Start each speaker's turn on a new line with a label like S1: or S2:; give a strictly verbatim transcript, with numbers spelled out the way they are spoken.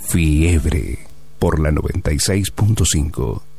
S1: Fiebre por la noventa y seis punto cinco.